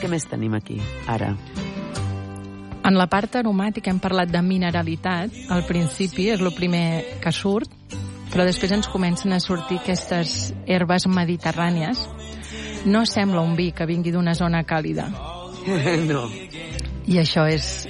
Què més tenim aquí, ara? En la part aromàtica hem parlat de mineralitat. Al principi és el primer que surt, però després ens comencen a sortir aquestes herbes mediterrànies. No sembla un vi que vingui d'una zona càlida. No. I això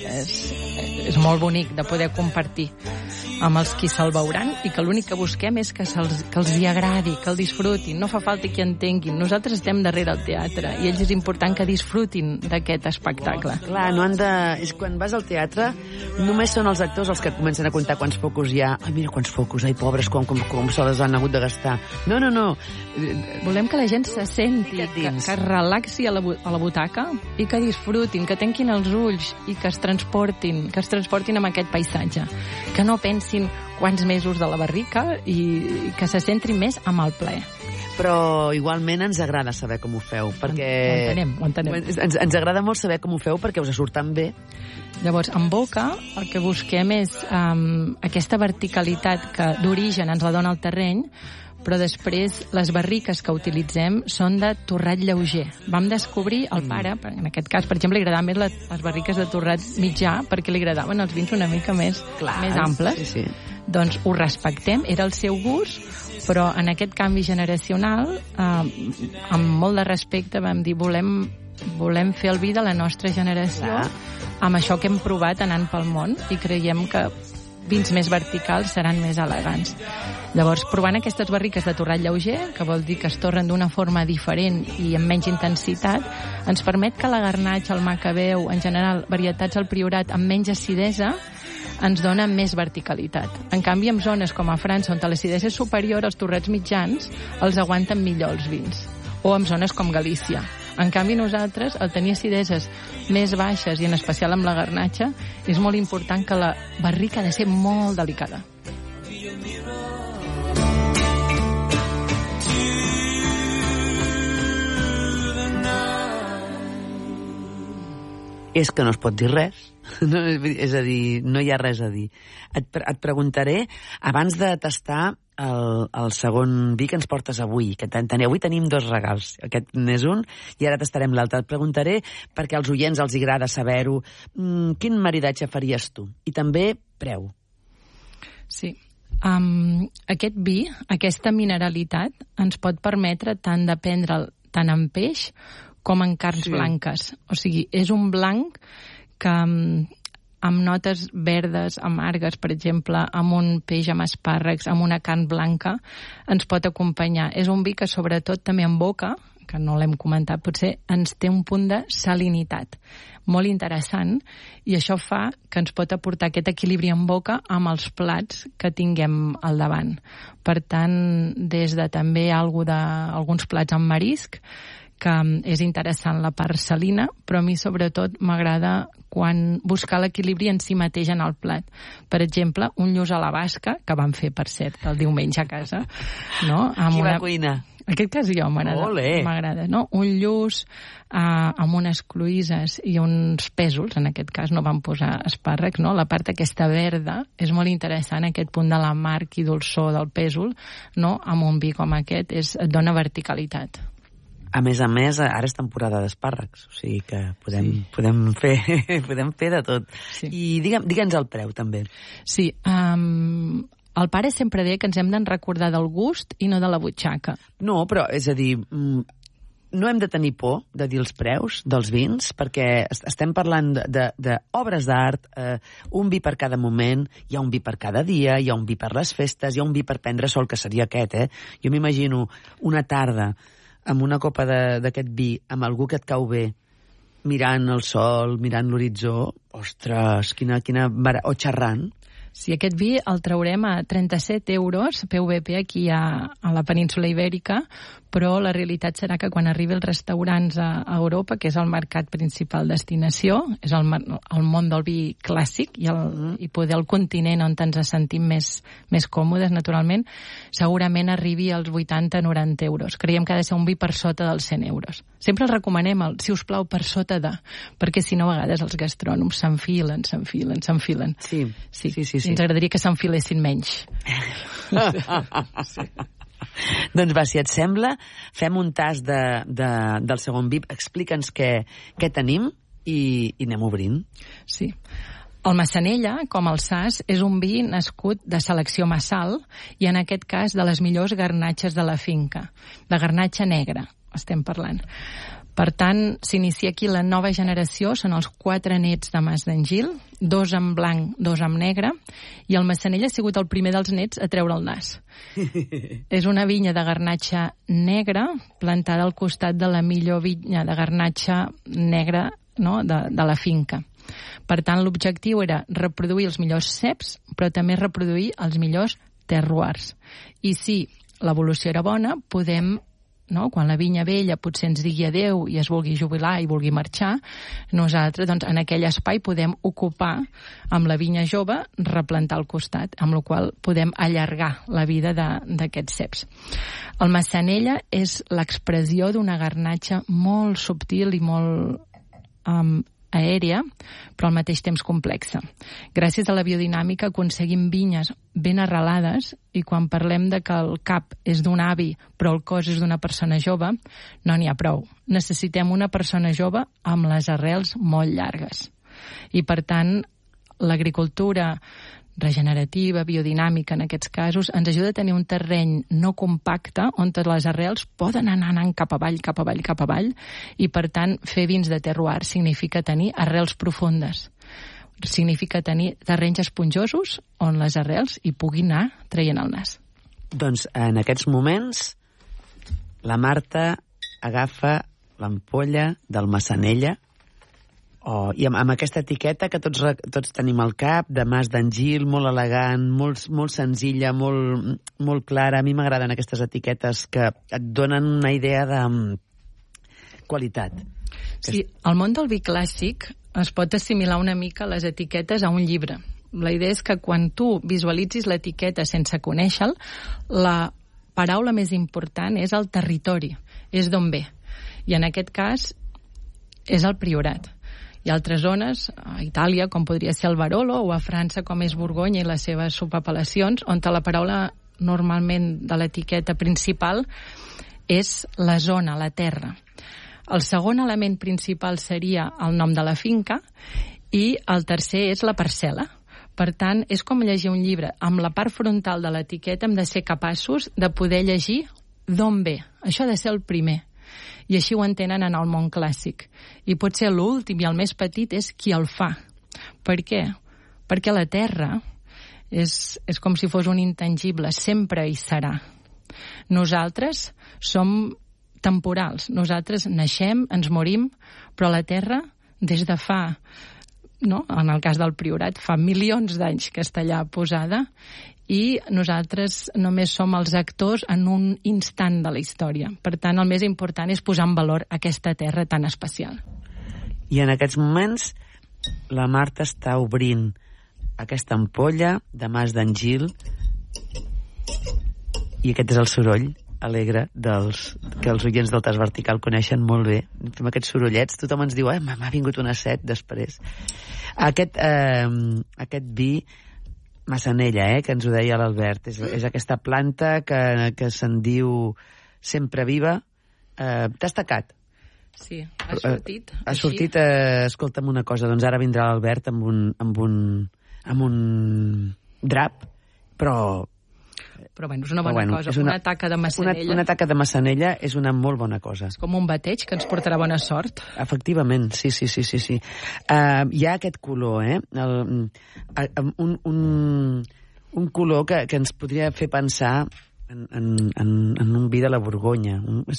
és molt bonic de poder compartir amb els qui se'l veuran i que l'únic que busquem és que els hi agradi, que el disfrutin. No fa falta que entenguin. Nosaltres estem darrere el teatre i ells és important que disfrutin d'aquest espectacle. Clar, no han de... És quan vas al teatre, només són els actors els que comencen a comptar quants focus hi ha. Ai, mira quants focus, ai, pobres, com se les han hagut de gastar. No. Volem que la gent se senti, que es relaxi a la butaca i que disfrutin, que tanquin els ulls i que es transportin amb aquest paisatge. Que no pensin quants mesos de la barrica i que se centrin més amb el ple. Però igualment ens agrada saber com ho feu, perquè... Ho entenem. Ens agrada molt saber com ho feu perquè us surt tan bé. Llavors, en boca, el que busquem és aquesta verticalitat que d'origen ens la dona el terreny, però després les barriques que utilitzem són de torrat lleuger. Vam descobrir, el pare, en aquest cas, per exemple, li agradaven més les barriques de torrat mitjà perquè li agradaven els vins una mica més amples. Sí. Doncs ho respectem, era el seu gust, però en aquest canvi generacional, amb molt de respecte, vam dir volem fer el vi de la nostra generació amb això que hem provat anant pel món i creiem que vins més verticals seran més elegants. Llavors, provant aquestes barriques de torrat lleuger, que vol dir que es torren d'una forma diferent i amb menys intensitat, ens permet que la Garnatxa, el Macabeu, en general, varietats al Priorat amb menys acidesa, ens dona més verticalitat. En canvi, en zones com a França, on l'acidesa és superior, els torrats mitjans els aguanten millor els vins. O en zones com Galícia. En canvi, nosaltres, al tenir acideses més baixes, i en especial amb la Garnatxa, és molt important que la barrica ha de ser molt delicada. És que no es pot dir res. No, és a dir, no hi ha res a dir. Et preguntaré, abans de tastar el segon vi que ens portes avui, que avui tenim dos regals. Aquest n'és un i ara tastarem l'altre. Et preguntaré, perquè als oients els agrada saber-ho, quin maridatge faries tu? I també preu. Sí. Aquest vi, aquesta mineralitat, ens pot permetre tant de prendre'l tant en peix com en carns blanques. O sigui, és un blanc que amb notes verdes, amargues, per exemple, amb un peix amb espàrrecs, amb una carn blanca, ens pot acompanyar. És un vi que, sobretot, també en boca, que no l'hem comentat, potser ens té un punt de salinitat molt interessant, i això fa que ens pot aportar aquest equilibri en boca amb els plats que tinguem al davant. Per tant, des de també alguns plats amb marisc, que és interessant la part salina, però a mi sobretot m'agrada buscar l'equilibri en si mateix en el plat. Per exemple, un lluç a la basca, que vam fer, per cert, el diumenge a casa. No? Qui va cuinar? En aquest cas jo m'agrada. No? Un lluç amb unes cloïsses i uns pèsols, en aquest cas no vam posar espàrrecs, no? La part aquesta verda és molt interessant, aquest punt de l'amarg i dolçor del pèsol, no? Amb un vi com aquest et dona verticalitat. A més, ara és temporada d'espàrrecs, o sigui que podem fer de tot. Sí. I digue'ns el preu, també. Sí, el pare sempre deia que ens hem de recordar del gust i no de la butxaca. No, però, és a dir, no hem de tenir por de dir els preus dels vins, perquè estem parlant d'obres d'art, un vi per cada moment, hi ha un vi per cada dia, hi ha un vi per les festes, hi ha un vi per prendre sol, que seria aquest, Jo m'imagino una tarda amb una copa d'aquest vi, amb algú que et cau bé, mirant el sol, mirant l'horitzó, ostres, quina o xerrant. Sí, aquest vi el traurem a 37 euros PVP aquí a la península Ibèrica, però la realitat serà que quan arribi als restaurants a Europa, que és el mercat principal destinació, és el món del vi clàssic i poder el continent on ens sentim més còmodes, naturalment, segurament arribi als 80-90 euros. Creiem que ha de ser un vi per sota dels 100 euros. Sempre el recomanem, si us plau, per sota de, perquè si no a vegades els gastrònoms s'enfilen. Sí. Ens agradaria que s'enfilessin menys. Sí. Doncs va, si et sembla, fem un tast del segon vi. Explica'ns què tenim i anem obrint. Sí. El Massanella, com el Sas, és un vi nascut de selecció massal i, en aquest cas, de les millors garnatxes de la finca. De garnatxa negra, estem parlant. Per tant, s'inicia aquí la nova generació, són els 4 nets de Mas d'Angil, 2 en blanc, 2 en negre, i el Massanella ha sigut el primer dels nets a treure el nas. És una vinya de garnatxa negra plantada al costat de la millor vinya de garnatxa negra, no?, de la finca. Per tant, l'objectiu era reproduir els millors ceps, però també reproduir els millors terroirs. I si l'evolució era bona, podem, no?, quan la vinya vella potser ens digui adeu i es vulgui jubilar i vulgui marxar, nosaltres, doncs, en aquell espai podem ocupar amb la vinya jove, replantar al costat, amb la qual podem allargar la vida d'aquests ceps. El Massanella és l'expressió d'una garnatxa molt subtil i molt aèria, però al mateix temps complexa. Gràcies a la biodinàmica aconseguim vinyes ben arrelades i quan parlem de que el cap és d'un avi però el cos és d'una persona jove, no n'hi ha prou. Necessitem una persona jove amb les arrels molt llargues. I per tant, l'agricultura regenerativa, biodinàmica en aquests casos, ens ajuda a tenir un terreny no compacte on les arrels poden anar anant cap avall, cap avall, cap avall, i per tant fer vins de terroir significa tenir arrels profundes. Significa tenir terrenys esponjosos on les arrels hi puguin anar traient el nas. Doncs en aquests moments la Marta agafa l'ampolla del Massanella i amb aquesta etiqueta que tots tenim al cap, de Mas d'Angil, molt elegant, molt senzilla, molt clara. A mi m'agraden aquestes etiquetes que et donen una idea de qualitat. Sí, el món del vi clàssic es pot assimilar una mica les etiquetes a un llibre. La idea és que quan tu visualitzis l'etiqueta sense conèixer-la, la paraula més important és el territori, és d'on ve. I en aquest cas és el Priorat. Hi ha altres zones, a Itàlia, com podria ser el Barolo, o a França, com és Borgonya i les seves subapel·lacions, on la paraula normalment de l'etiqueta principal és la zona, la terra. El segon element principal seria el nom de la finca i el tercer és la parcel·la. Per tant, és com llegir un llibre. Amb la part frontal de l'etiqueta hem de ser capaços de poder llegir d'on ve. Això ha de ser el primer. I així ho entenen en el món clàssic. I potser l'últim i el més petit és qui el fa. Per què? Perquè la terra és com si fos un intangible, sempre hi serà. Nosaltres som temporals, nosaltres naixem, ens morim, però la terra, des de fa, no?, en el cas del Priorat, fa milions d'anys que està allà posada, i nosaltres només som els actors en un instant de la història. Per tant, el més important és posar en valor aquesta terra tan especial. I en aquests moments la Marta està obrint aquesta ampolla de Mas d'Angil i aquest és el soroll alegre que els oients del Tas Vertical coneixen molt bé. Fem aquests sorollets, tothom ens diu m'ha vingut una set després. Aquest vi Massanella, que ens ho deia l'Albert, és aquesta planta que se'n diu sempre viva. T'has tacat? Sí, ha sortit. Ha sortit, escolta'm una cosa, doncs ara vindrà l'Albert amb un drap, però bueno, és una bona cosa. Una taca de Massanella. Una taca de Massanella és una molt bona cosa. És com un bateig que ens portarà bona sort. Efectivament, sí. Hi ha aquest color, un color que ens podria fer pensar en un vi de la Borgonya.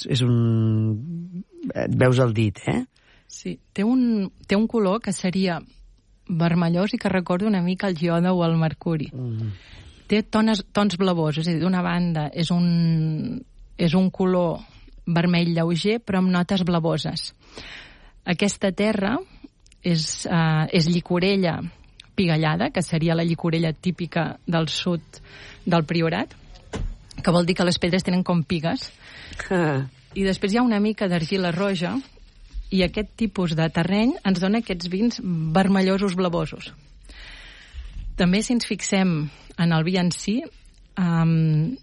Et veus el dit, Sí, té un color que seria vermellós i que recorda una mica el iode o el mercuri. Té tons blavosos, és a dir, d'una banda és un color vermell lleuger però amb notes blavoses. Aquesta terra és llicorella pigallada, que seria la llicorella típica del sud del Priorat, que vol dir que les pedres tenen com pigues. I després hi ha una mica d'argila roja i aquest tipus de terreny ens dona aquests vins vermellosos blavosos. També, si ens fixem en el vi en si,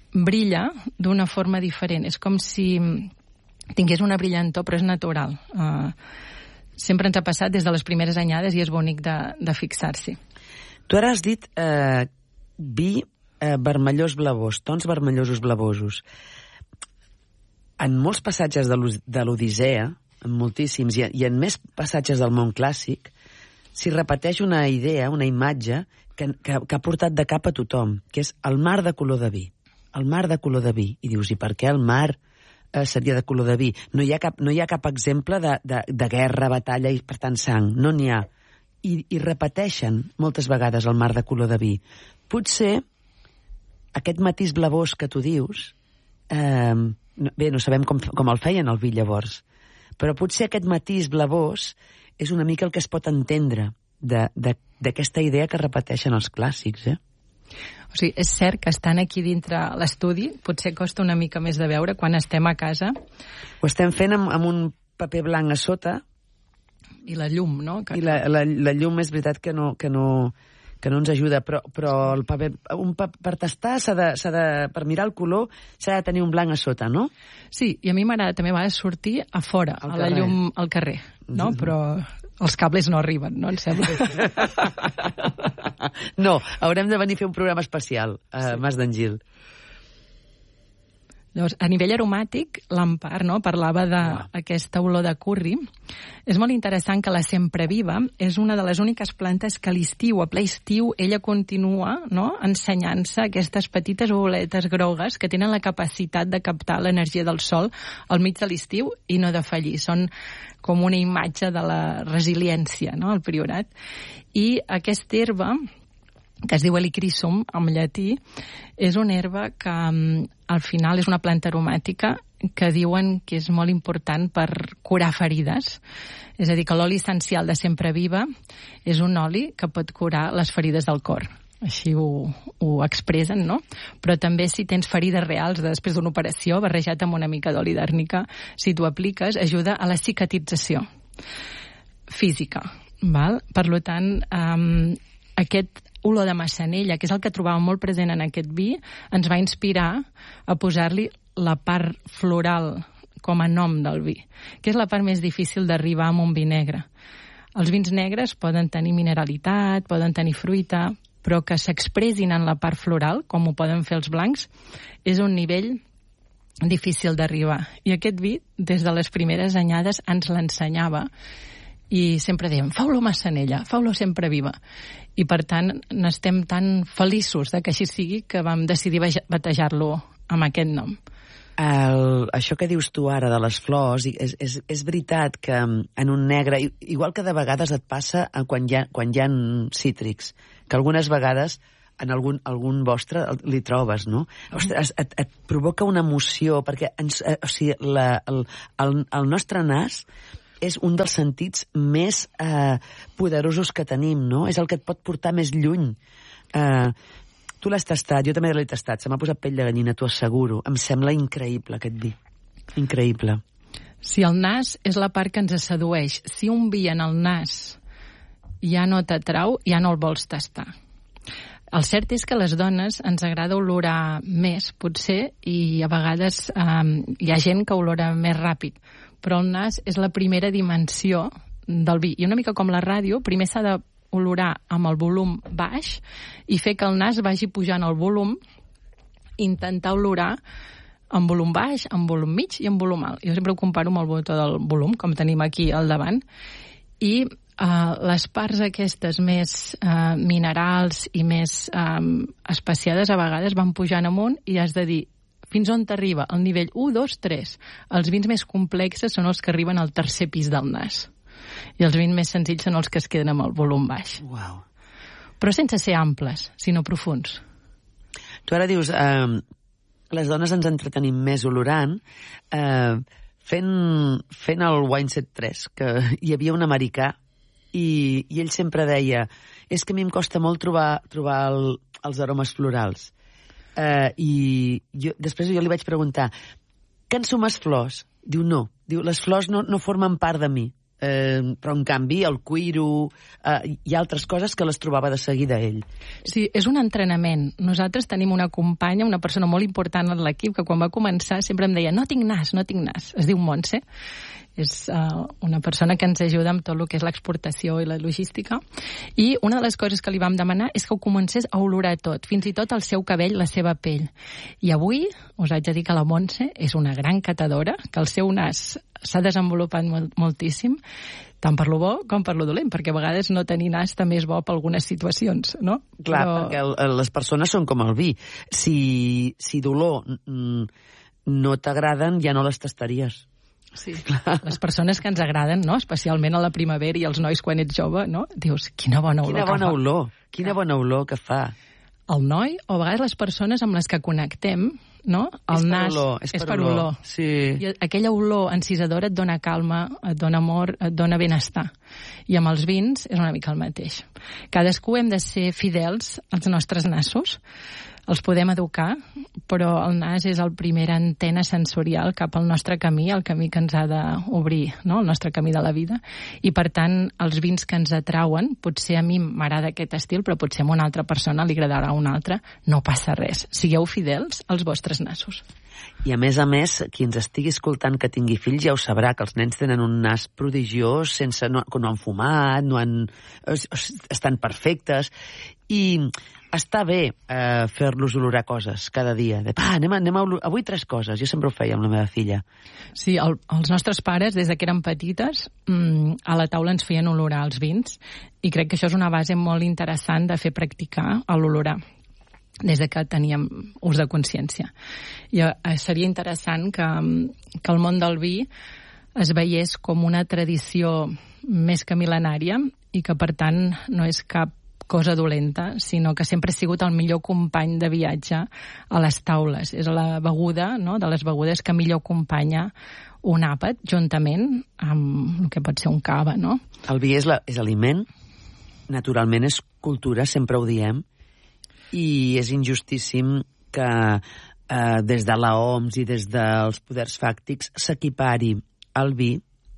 brilla d'una forma diferent. És com si tingués una brillantor, però és natural. Sempre ens ha passat des de les primeres anyades i és bonic de fixar-s'hi. Tu ara has dit vi vermellós blavós, tons vermellosos blavosos. En molts passatges de l'Odissea, en moltíssims, i en més passatges del món clàssic, s'hi repeteix una idea, una imatge, que ha portat de cap a tothom, que és el mar de color de vi. El mar de color de vi. I dius, i per què el mar seria de color de vi? No hi ha cap exemple de guerra, batalla i, per tant, sang. No n'hi ha. I repeteixen moltes vegades el mar de color de vi. Potser aquest matís blavós que tu dius, bé, no sabem com el feien el vi llavors, però potser aquest matís blavós és una mica el que es pot entendre d'aquesta idea que repeteixen els clàssics, O sigui, és cert que estan aquí dintre l'estudi, potser costa una mica més de veure quan estem a casa. Ho estem fent amb un paper blanc a sota. I la llum, no? I la llum és veritat que no ens ajuda, però el paper, per tastar, per mirar el color, s'ha de tenir un blanc a sota, no? Sí, i a mi m'agrada també a vegades sortir a fora, a la llum al carrer, no? Però els cables no arriben, no? Em sembla. No, haurem de venir a fer un programa especial a Mas d'en Gil. Llavors, a nivell aromàtic, l'Empar, no?, parlava d'aquesta olor de curri. És molt interessant que la sempreviva és una de les úniques plantes que a l'estiu, a ple estiu, ella continua, no?, ensenyant-se aquestes petites boletes grogues que tenen la capacitat de captar l'energia del sol al mig de l'estiu i no de fallir. Són com una imatge de la resiliència, no?, al Priorat. I aquesta herba, que es diu Helichrysum, en llatí, és una herba que al final és una planta aromàtica que diuen que és molt important per curar ferides. És a dir, que l'oli essencial de sempreviva és un oli que pot curar les ferides del cor. Així ho expressen, no? Però també si tens ferides reals després d'una operació, barrejat amb una mica d'oli d'àrnica, si t'ho apliques, ajuda a la cicatrització física. Val? Per tant, aquest olor de massanella, que és el que trobàvem molt present en aquest vi, ens va inspirar a posar-li la part floral com a nom del vi, que és la part més difícil d'arribar amb un vi negre. Els vins negres poden tenir mineralitat, poden tenir fruita, però que s'expressin en la part floral, com ho poden fer els blancs, és un nivell difícil d'arribar. I aquest vi, des de les primeres anyades, ens l'ensenyava i sempre dèiem, fa-lo massanella, fa-lo sempreviva. I per tant, n'estem tan feliços que així sigui que vam decidir batejar-lo amb aquest nom. Això que dius tu ara de les flors, és veritat que en un negre, igual que de vegades et passa quan hi ha cítrics, que algunes vegades en algun vostre li trobes, no? Ostres, et provoca una emoció, perquè el nostre nas és un dels sentits més poderosos que tenim, no? És el que et pot portar més lluny. Tu l'has tastat, jo també l'he tastat, se m'ha posat pell de gallina, t'ho asseguro. Em sembla increïble, aquest vi. Increïble. Si el nas és la part que ens sedueix, si un vi en el nas ja no t'atrau, ja no el vols tastar. El cert és que a les dones ens agrada olorar més, potser, i a vegades hi ha gent que olora més ràpid, però el nas és la primera dimensió del vi. I una mica com la ràdio, primer s'ha d'olorar amb el volum baix i fer que el nas vagi pujant el volum, intentar olorar amb volum baix, amb volum mig i amb volum alt. Jo sempre ho comparo amb el botó del volum, com tenim aquí al davant, i les parts aquestes més minerals i més especiades a vegades van pujant amunt i has de dir fins on t'arriba el nivell 1, 2, 3. Els vins més complexes són els que arriben al tercer pis del nas. I els vins més senzills són els que es queden amb el volum baix. Wow. Però sense ser amples, sinó profuns. Tu ara dius, les dones ens entretenim més olorant, fent el Wineset 3, que hi havia un americà i ell sempre deia, és que a mi em costa molt trobar els aromes florals. I després jo li vaig preguntar, què ensumes flors? Diu, no. Diu, les flors no formen part de mi. però en canvi el cuiro, hi ha altres coses que les trobava de seguida ell. Sí, és un entrenament. Nosaltres tenim una companya, una persona molt important en l'equip, que quan va començar sempre em deia no tinc nas. Es diu Montse. És una persona que ens ajuda amb tot el que és l'exportació i la logística. I una de les coses que li vam demanar és que ho comencés a olorar tot, fins i tot el seu cabell, la seva pell. I avui us haig de dir que la Montse és una gran catadora, que el seu nas s'ha desenvolupat moltíssim, tant per lo bo com per lo dolent, perquè a vegades no tenir nas també és bo per algunes situacions, no? Clar, perquè les persones són com el vi. Si dolor no t'agraden, ja no les tastaries. Sí, clar. Les persones que ens agraden, no? Especialment a la primavera i els nois quan ets jove, no? Dius, quina bona olor. Quina bona olor que fa. El noi, o a vegades les persones amb les que connectem, no? El nas és per olor. Sí. I aquella olor encisadora et dona calma, et dona amor, et dona benestar. I amb els vins és una mica el mateix. Cadascú hem de ser fidels als nostres nassos. Els podem educar, però el nas és el primera antena sensorial cap al nostre camí, el camí que ens ha d'obrir, no? El nostre camí de la vida. I, per tant, els vins que ens atrauen, potser a mi m'agrada aquest estil, però potser a una altra persona li agradarà un altre, no passa res. Sigueu fidels als vostres nassos. I a més, qui ens estigui escoltant que tingui fills ja ho sabrà, que els nens tenen un nas prodigiós, que no han fumat, estan perfectes, i està bé fer-los olorar coses cada dia. Anem a avui 3 coses. Jo sempre ho feia amb la meva filla. Sí, els nostres pares, des que eren petites, a la taula ens feien olorar els vins, i crec que això és una base molt interessant de fer practicar l'olorar des que teníem ús de consciència. I seria interessant que el món del vi es veiés com una tradició més que mil·lenària i que, per tant, no és cap cosa dolenta, sinó que sempre ha sigut el millor company de viatge a les taules. És la beguda, no?, de les begudes que millor acompanya un àpat, juntament amb el que pot ser un cava, no? El vi és aliment, naturalment és cultura, sempre ho diem, i és injustíssim que des de l'OMS i des dels poders fàctics s'equipari el vi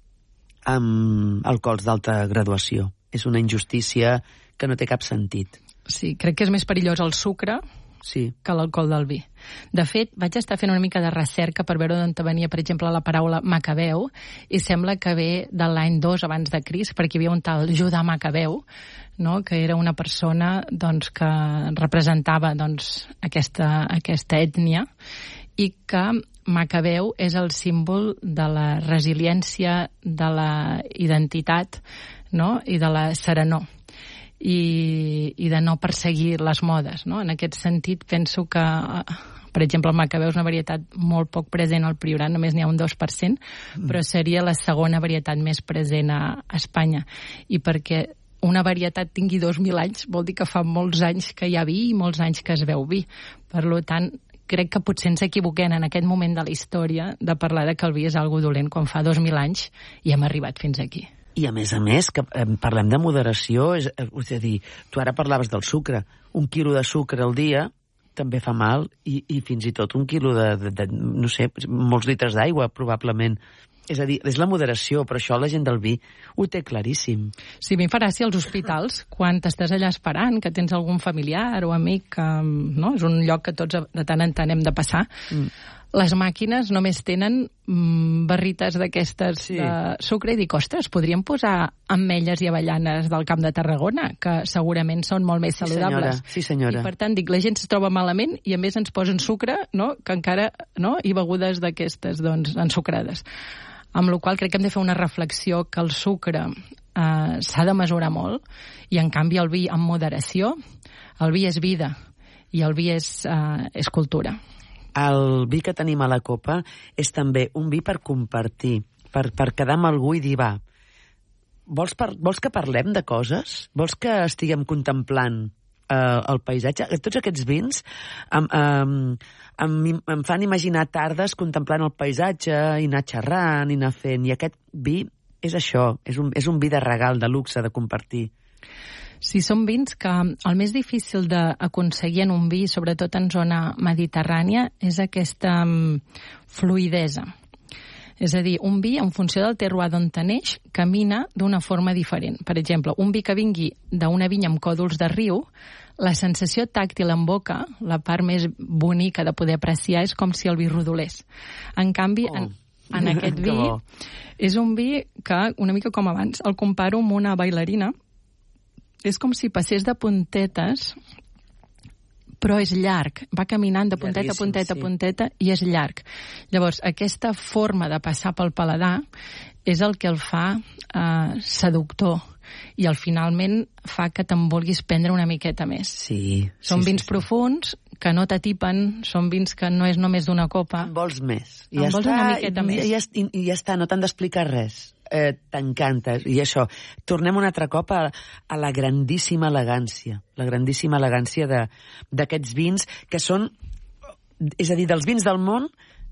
amb alcohols d'alta graduació. És una injustícia que no té cap sentit. Sí, crec que és més perillós el sucre que l'alcohol del vi. De fet, vaig estar fent una mica de recerca per veure d'on venia, per exemple, la paraula Macabeu, i sembla que ve de l'any 2 abans de Crist, perquè hi havia un tal Judà Macabeu, no?, que era una persona que representava aquesta ètnia, i que Macabeu és el símbol de la resiliència, de la identitat, no?, i de la serenor. I de no perseguir les modes, no? En aquest sentit, penso que, per exemple, el Macabeu és una varietat molt poc present al Priorat, només n'hi ha un 2%, però seria la segona varietat més present a Espanya. I perquè una varietat tingui 2.000 anys vol dir que fa molts anys que hi ha vi i molts anys que es veu vi. Per tant, crec que potser ens equivoquem en aquest moment de la història de parlar de que el vi és algo dolent quan fa 2.000 anys i hem arribat fins aquí. I a més, que parlem de moderació, és a dir, tu ara parlaves del sucre. 1 quilo de sucre al dia també fa mal, i fins i tot 1 quilo de no sé, molts litres d'aigua, probablement. És a dir, és la moderació, però això la gent del vi ho té claríssim. Sí, a mi em fa gràcia als hospitals, quan t'estàs allà esperant, que tens algun familiar o amic, no? És un lloc que tots de tant en tant hem de passar. Les màquines només tenen barrites d'aquestes de sucre, i dic, ostres, podríem posar ametlles i avellanes del Camp de Tarragona, que segurament són molt més saludables. Sí, senyora. I per tant, dic, la gent es troba malament i a més ens posen sucre, no?, que encara, no?, i begudes d'aquestes, ensucrades. Amb la qual crec que hem de fer una reflexió que el sucre s'ha de mesurar molt, i en canvi el vi amb moderació. El vi és vida i el vi és cultura. El vi que tenim a la copa és també un vi per compartir, per quedar amb algú i dir, va, vols que parlem de coses? Vols que estiguem contemplant el paisatge? Tots aquests vins em fan imaginar tardes contemplant el paisatge i anar xerrant i anar fent. I aquest vi és això, és un vi de regal, de luxe, de compartir. Sí, són vins que el més difícil d'aconseguir en un vi, sobretot en zona mediterrània, és aquesta fluïdesa. És a dir, un vi, en funció del terroir d'on neix, camina d'una forma diferent. Per exemple, un vi que vingui d'una vinya amb còdols de riu, la sensació tàctil en boca, la part més bonica de poder apreciar, és com si el vi rodolés. En canvi, en aquest vi, és un vi que, una mica com abans, el comparo amb una bailarina. És com si passés de puntetes, però és llarg. Va caminant de punteta a punteta a punteta i és llarg. Llavors, aquesta forma de passar pel paladar és el que el fa seductor i finalment fa que te'n vulguis prendre una miqueta més. Sí. Són vins profunds, que no t'atipen, són vins que no és només d'una copa. En vols més. En vols una miqueta més. I ja està, no t'han d'explicar res. T'encanta. I això, tornem un altre cop a la grandíssima elegància. La grandíssima elegància d'aquests vins que són, és a dir, dels vins del món,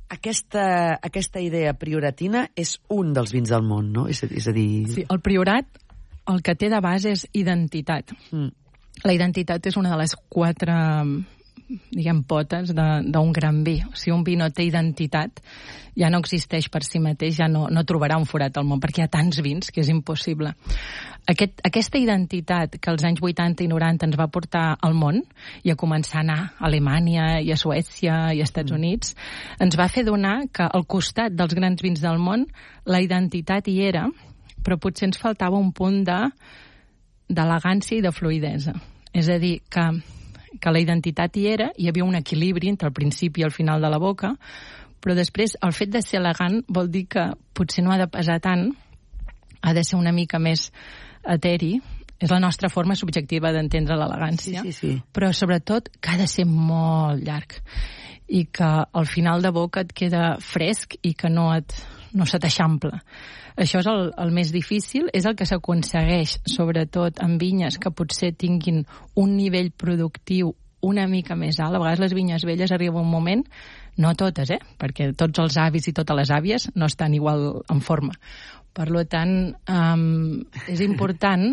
aquesta idea prioratina és un dels vins del món, no? És a dir... Sí, el priorat el que té de base és identitat. La identitat és una de les 4, diguem, potes d'un gran vi. Si un vi no té identitat, ja no existeix per si mateix, ja no trobarà un forat al món, perquè hi ha tants vins que és impossible. Aquesta identitat que als anys 80 i 90 ens va portar al món, i a començar a anar a Alemanya, i a Suècia, i a Estats Units, ens va fer donar que al costat dels grans vins del món la identitat hi era, però potser ens faltava un punt d'elegància i de fluïdesa. És a dir, que la identitat hi era, hi havia un equilibri entre el principi i el final de la boca, però després el fet de ser elegant vol dir que potser no ha de pesar tant, ha de ser una mica més eteri. És la nostra forma subjectiva d'entendre l'elegància, sí. Però sobretot que ha de ser molt llarg i que al final de boca et queda fresc i que no se t'eixampla. Això és el més difícil, és el que s'aconsegueix, sobretot en vinyes que potser tinguin un nivell productiu una mica més alt. A vegades les vinyes velles arriba un moment, no totes, perquè tots els avis i totes les àvies no estan igual en forma. Per tant, és important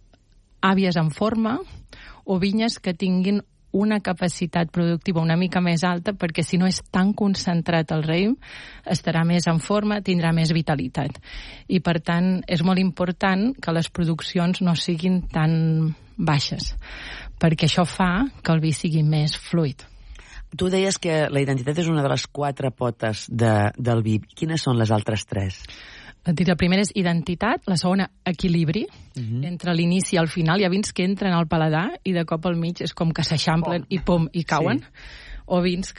àvies en forma o vinyes que tinguin una capacitat productiva una mica més alta, perquè si no és tan concentrat el raïm, estarà més en forma, tindrà més vitalitat. I per tant, és molt important que les produccions no siguin tan baixes, perquè això fa que el vi sigui més fluid. Tu deies que la identitat és una de les 4 potes del vi. Quines són les altres 3? La primera és identitat, la segona, equilibri, entre l'inici i el final. Hi ha vins que entren al paladar i de cop al mig és com que s'eixamplen i cauen. Sí. O vins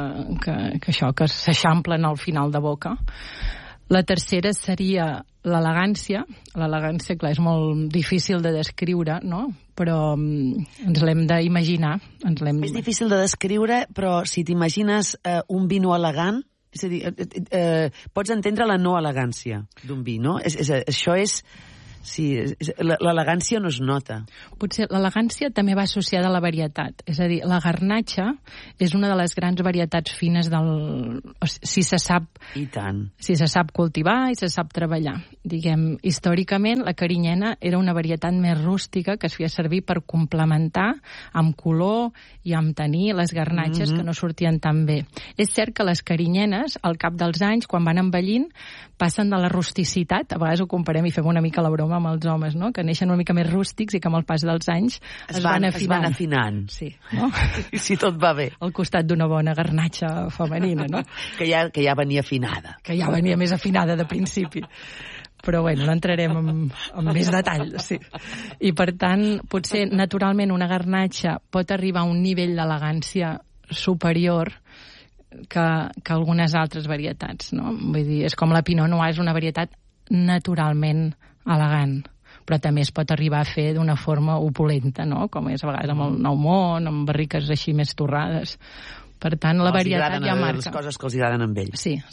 que s'eixamplen al final de boca. La tercera seria l'elegància. L'elegància, clar, és molt difícil de descriure, no? Però ens l'hem d'imaginar. És difícil de descriure, però si t'imagines un vi no elegant, és a dir, pots entendre la no elegància d'un vi, no? Això és... Sí, l'elegància no es nota. Potser l'elegància també va associada a la varietat. És a dir, la garnatxa és una de les grans varietats fines si se sap... I tant. Si se sap cultivar i se sap treballar. Diguem, històricament, la carinyena era una varietat més rústica que es feia servir per complementar amb color i amb tenir les garnatxes que no sortien tan bé. És cert que les carinyenes, al cap dels anys, quan van envellint, passen de la rusticitat, a vegades ho comparem i fem una mica la broma amb els homes, no? Que neixen una mica més rústics i que amb el pas dels anys es van afinant. Sí, no? Si tot va bé. Al costat d'una bona garnatxa femenina, no? Que ja venia afinada. Que ja venia més afinada de principi. Però bueno, l'entrarem amb més detall, sí. I per tant, potser naturalment una garnatxa pot arribar a un nivell d'elegància superior que algunes altres varietats, no? Vull dir, és com la Pinot Noir, és una varietat naturalment elegant, però també es pot arribar a fer d'una forma opulenta, no? Com és a vegades amb el Nou Món, amb barriques així més torrades. Per tant, la varietat ja marca. Les coses que els agraden amb ells. Sí.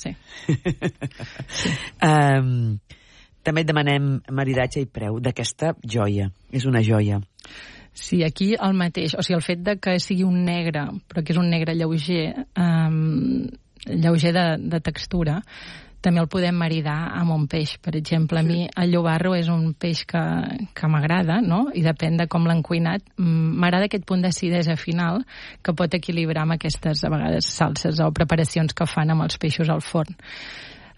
També et demanem maridatge i preu d'aquesta joia. És una joia. Sí, aquí el mateix. O sigui, el fet de que sigui un negre, però que és un negre lleuger, lleuger de textura, també el podem maridar amb un peix. Per exemple, a mi el llobarro és un peix que m'agrada, no? I depèn de com l'han cuinat. M'agrada aquest punt d'acidesa final que pot equilibrar amb aquestes, a vegades, salses o preparacions que fan amb els peixos al forn.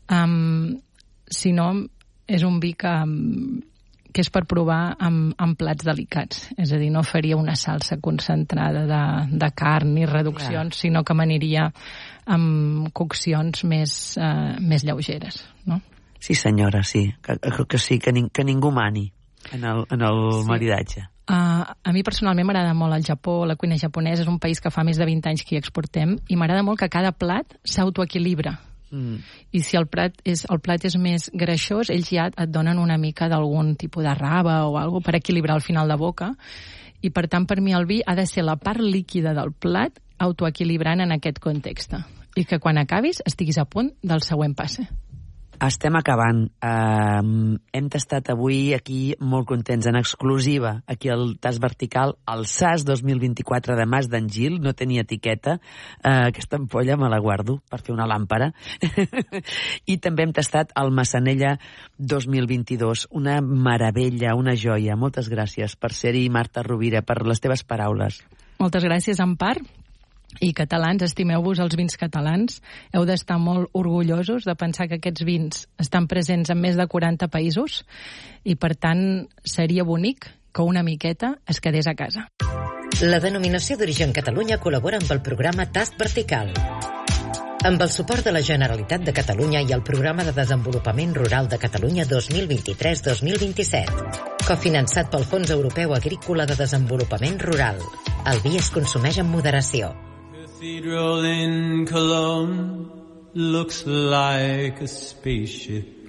Si no, és un vi que és per provar amb plats delicats. És a dir, no faria una salsa concentrada de carn ni reduccions, sinó que m'aniria amb coccions més lleugeres, no? Sí, senyora, sí. Que sí, que ningú mani en el maridatge. A mi personalment m'agrada molt el Japó, la cuina japonesa, és un país que fa més de 20 anys que hi exportem, i m'agrada molt que cada plat s'autoequilibra. I si el plat és més greixós, ells ja et donen una mica d'algun tipus de raba o alguna per equilibrar el final de boca, i per tant per mi el vi ha de ser la part líquida del plat autoequilibrant en aquest context, i que quan acabis estiguis a punt del següent passe. Estem acabant. Hem tastat avui aquí molt contents, en exclusiva, aquí al Tas Vertical, el SAS 2024 de Mas d'Angil, no tenia etiqueta. Aquesta ampolla me la guardo per fer una làmpara. I també hem tastat el Massanella 2022, una meravella, una joia. Moltes gràcies per ser-hi, Marta Rovira, per les teves paraules. Moltes gràcies, Empar. I catalans, estimeu-vos els vins catalans. Heu d'estar molt orgullosos de pensar que aquests vins estan presents en més de 40 països i, per tant, seria bonic que una miqueta es quedés a casa. La denominació d'origen Catalunya col·labora amb el programa Tast Vertical, amb el suport de la Generalitat de Catalunya i el Programa de Desenvolupament Rural de Catalunya 2023-2027, cofinançat pel Fons Europeu Agrícola de Desenvolupament Rural. El vi es consumeix amb moderació. Cathedral in Cologne looks like a spaceship